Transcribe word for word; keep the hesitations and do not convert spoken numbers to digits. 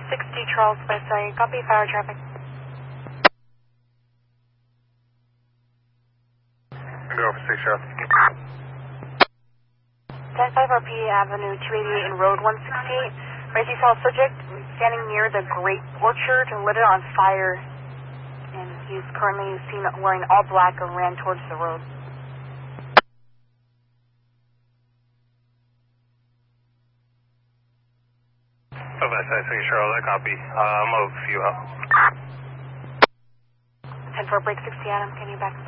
sixty Charles West, sorry, copy fire traffic. Go over six Charles. ten five R P Avenue two eighty-eight and Road one sixty-eight. Right, you saw a subject standing near the grape orchard and lit it on fire. And he's currently seen wearing all black and ran towards the road. Over six Charles, I copy. Uh, I'm over for you up. ten four break sixty Adam, can you back?